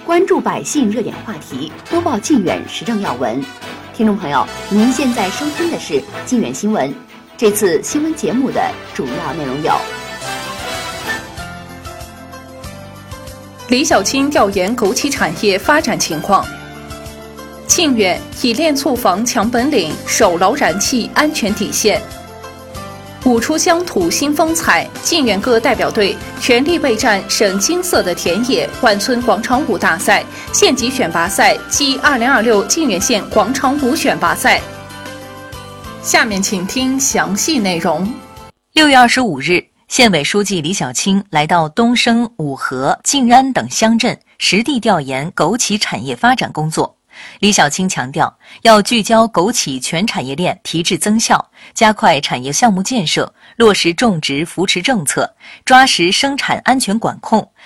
关注百姓热点话题，播报靖远时政要闻。听众朋友，您现在收听的是靖远新闻。这次新闻节目的主要内容有： 李小青调研枸杞产业发展情况；靖远以练醋房强本领，手牢燃气安全底线；舞出乡土新风采，靖远各代表队全力备战省金色的田野万村广场舞大赛县级选拔赛暨2026靖远县广场舞选拔赛。下面请听详细内容。 6月25日，县委书记李小青来到东升、五河、静安等乡镇实地调研枸杞产业发展工作。李小青强调，要聚焦枸杞全产业链提质增效，加快产业项目建设，落实种植扶持政策，抓实生产安全管控，